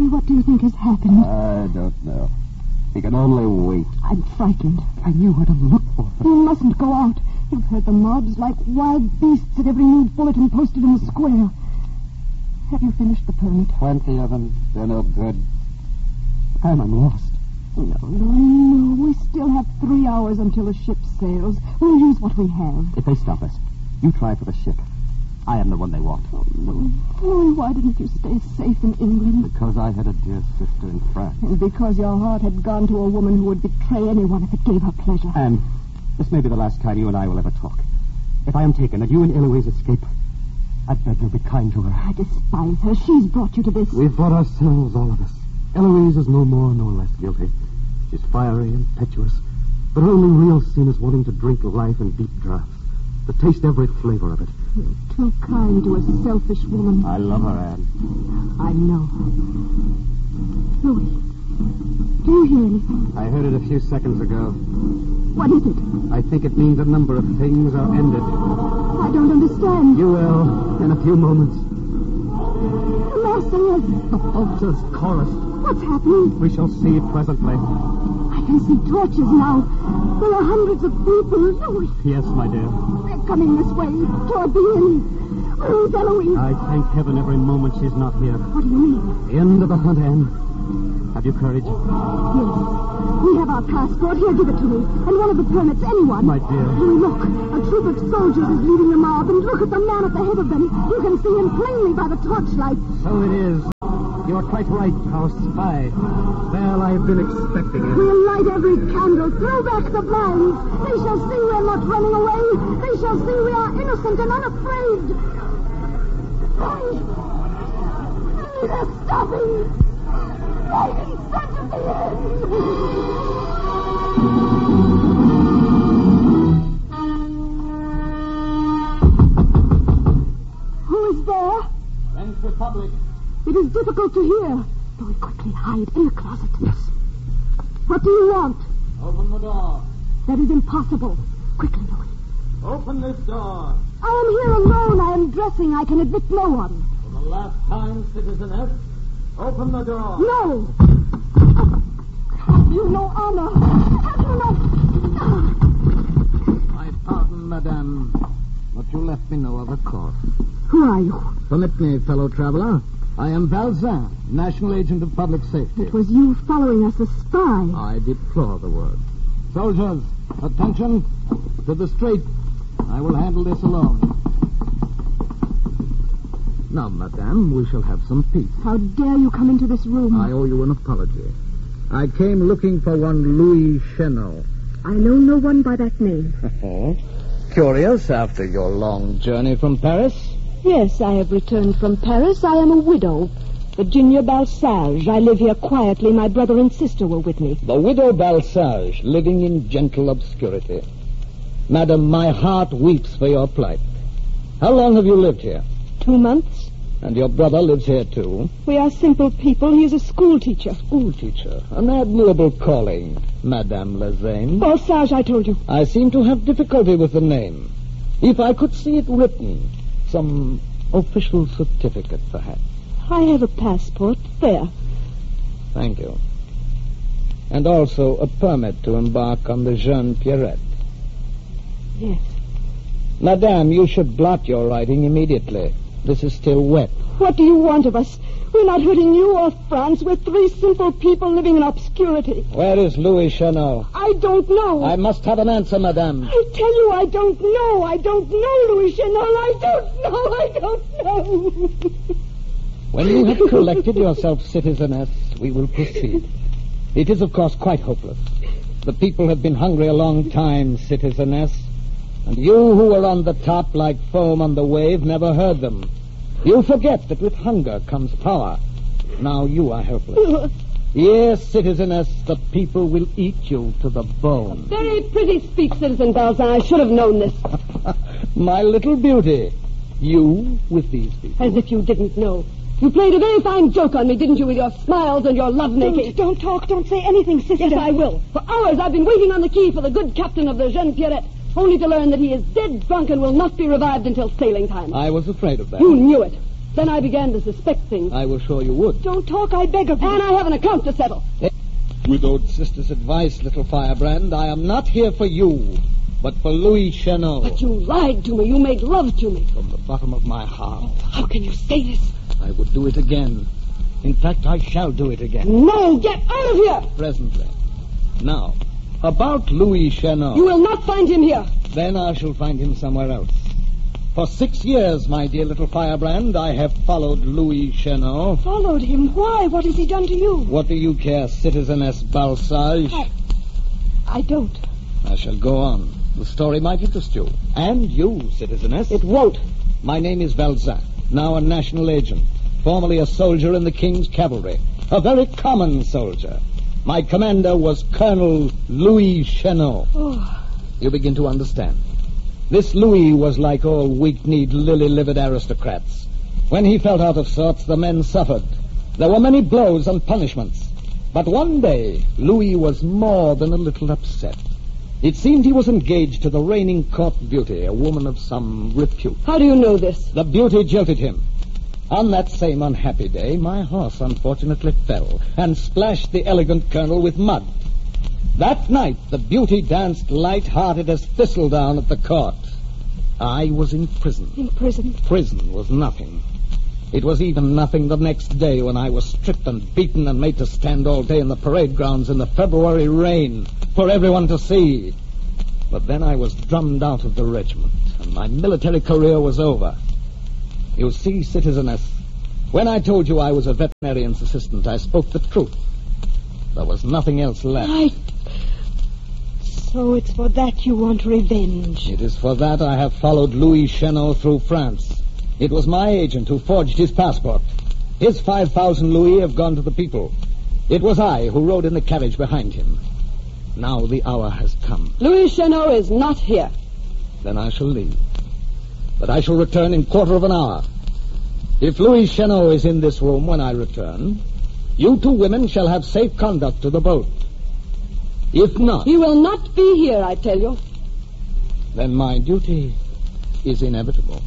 what do you think has happened? I don't know. He can only wait. I'm frightened. I knew where to look for her. You mustn't go out. You've heard the mobs like wild beasts at every new bulletin posted in the square. Have you finished the permit? 20 of them. They're no good. And I'm lost. No, Louis, no. We still have 3 hours until the ship sails. We'll use what we have. If they stop us, you try for the ship. I am the one they want. Oh, Louis, why didn't you stay safe in England? Because I had a dear sister in France. And because your heart had gone to a woman who would betray anyone if it gave her pleasure. Anne, this may be the last time you and I will ever talk. If I am taken and you and Eloise escape, I beg you'll be kind to her. I despise her. She's brought you to this. We've brought ourselves, all of us. Eloise is no more nor less guilty. She's fiery, impetuous, but her only real sin is wanting to drink life in deep draughts, to taste every flavor of it. You're too kind to a selfish woman. I love her, Anne. I know. Louis, do you hear anything? I heard it a few seconds ago. What is it? I think it means a number of things are ended. I don't understand. You will, in a few moments. The Marseillaise. The vulture's chorus. What's happening? We shall see presently. I can see torches now. There are hundreds of people. Louis, Yes, my dear. they're coming this way, toward the inn. Where is Eloise? I thank heaven every moment she's not here. What do you mean? The end of the hunt, Anne. Have you courage? Yes. We have our passport. Here, give it to me. And one of the permits, anyone. My dear. Louis, look. A troop of soldiers is leading the mob, and look at the man at the head of them. You can see him plainly by the torchlight. So it is. You are quite right, our spy. Well, I've been expecting it. We'll light every candle. Throw back the blinds. They shall see we're not running away. They shall see we are innocent and unafraid. They're stopping. Right in front of the inn. Who is there? French Republic. It is difficult to hear. Louis, quickly hide in the closet. Yes. What do you want? Open the door. That is impossible. Quickly, Louis. Open this door. I am here alone. I am dressing. I can admit no one. For the last time, citizeness, open the door. No. Have you no honor? Have you no... My pardon, madame, but you left me no other course. Who are you? Permit me, fellow traveler. I am Balzan, National Agent of Public Safety. It was you following us, a spy. I deplore the word. Soldiers, attention. To the street. I will handle this alone. Now, madame, we shall have some peace. How dare you come into this room? I owe you an apology. I came looking for one Louis Chenot. I know no one by that name. Curious after your long journey from Paris? Yes, I have returned from Paris. I am a widow. Virginia Balsage. I live here quietly. My brother and sister were with me. The widow Balsage, living in gentle obscurity. Madam, my heart weeps for your plight. How long have you lived here? 2 months. And your brother lives here, too? We are simple people. He is a school teacher. School teacher. An admirable calling, Madame Lazane. Balsage, I told you. I seem to have difficulty with the name. If I could see it written, some official certificate, perhaps. I have a passport. There. Thank you. And also a permit to embark on the Jeune Pierrette. Yes. Madame, you should blot your writing immediately. This is still wet. What do you want of us? We're not hurting you or France. We're 3 simple people living in obscurity. Where is Louis Chenot? I don't know. I must have an answer, madame. I tell you, I don't know. I don't know, Louis Chenot. I don't know. I don't know. When you have collected yourself, citizeness, we will proceed. It is, of course, quite hopeless. The people have been hungry a long time, citizeness. And you who were on the top like foam on the wave never heard them. You forget that with hunger comes power. Now you are helpless. Yes, citizeness, the people will eat you to the bone. Very pretty speech, Citizen Balzan. I should have known this. My little beauty. You with these people. As if you didn't know. You played a very fine joke on me, didn't you, with your smiles and your lovemaking? Don't talk. Don't say anything, sister. Yes, I will. For hours I've been waiting on the quay for the good captain of the Jeune Pierrette, only to learn that he is dead drunk and will not be revived until sailing time. I was afraid of that. You knew it. Then I began to suspect things. I was sure you would. Don't talk, I beg of you. And I have an account to settle. With old sister's advice, little firebrand, I am not here for you, but for Louis Chenot. But you lied to me. You made love to me. From the bottom of my heart. How can you say this? I would do it again. In fact, I shall do it again. No, get out of here! Presently. Now, about Louis Chenot. You will not find him here. Then I shall find him somewhere else. For 6 years, my dear little firebrand, I have followed Louis Chenot. Followed him? Why? What has he done to you? What do you care, Citizeness Balsage? I don't. I shall go on. The story might interest you. And you, Citizeness. It won't. My name is Balzac, now a national agent, formerly a soldier in the King's cavalry. A very common soldier. My commander was Colonel Louis Chenot. Oh. You begin to understand. This Louis was like all weak-kneed, lily-livered aristocrats. When he felt out of sorts, the men suffered. There were many blows and punishments. But one day, Louis was more than a little upset. It seemed he was engaged to the reigning court beauty, a woman of some repute. How do you know this? The beauty jilted him. On that same unhappy day, my horse unfortunately fell and splashed the elegant colonel with mud. That night, the beauty danced light-hearted as thistledown at the court. I was in prison. In prison? Prison was nothing. It was even nothing the next day when I was stripped and beaten and made to stand all day in the parade grounds in the February rain for everyone to see. But then I was drummed out of the regiment, and my military career was over. You see, Citizeness, when I told you I was a veterinarian's assistant, I spoke the truth. There was nothing else left. So it's for that you want revenge. It is for that I have followed Louis Chenot through France. It was my agent who forged his passport. His 5,000 louis have gone to the people. It was I who rode in the carriage behind him. Now the hour has come. Louis Chenot is not here. Then I shall leave. But I shall return in quarter of an hour. If Louis Chenot is in this room when I return, you two women shall have safe conduct to the boat. If not... He will not be here, I tell you. Then my duty is inevitable.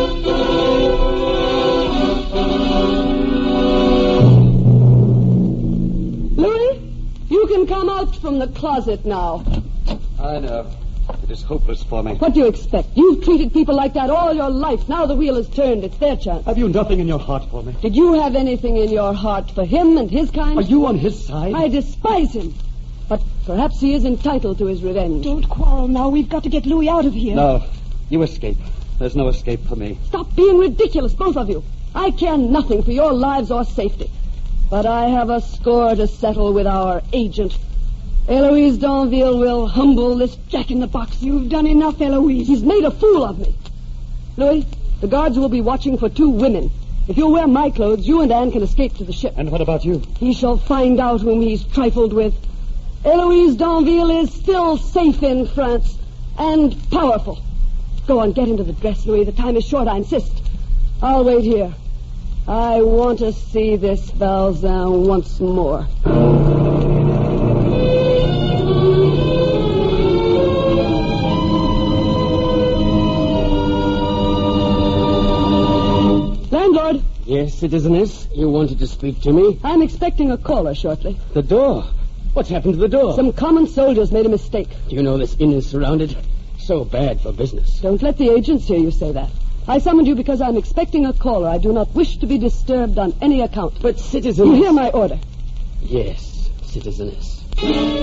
Louis, you can come out from the closet now. I know. It is hopeless for me. What do you expect? You've treated people like that all your life. Now the wheel has turned. It's their chance. Have you nothing in your heart for me? Did you have anything in your heart for him and his kind? Are you on his side? I despise him. But perhaps he is entitled to his revenge. Don't quarrel now. We've got to get Louis out of here. No. You escape. There's no escape for me. Stop being ridiculous, both of you. I care nothing for your lives or safety. But I have a score to settle with our agent. Eloise Danville will humble this jack-in-the-box. You've done enough, Eloise. He's made a fool of me. Louis, the guards will be watching for 2 women. If you'll wear my clothes, you and Anne can escape to the ship. And what about you? He shall find out whom he's trifled with. Eloise Danville is still safe in France and powerful. Go on, get into the dress, Louis. The time is short, I insist. I'll wait here. I want to see this Balzan once more. Landlord. Yes, Citizeness? You wanted to speak to me? I'm expecting a caller shortly. The door? What's happened to the door? Some common soldiers made a mistake. Do you know this inn is surrounded? So bad for business. Don't let the agents hear you say that. I summoned you because I'm expecting a caller. I do not wish to be disturbed on any account. But, Citizeness... You hear my order. Yes, Citizeness.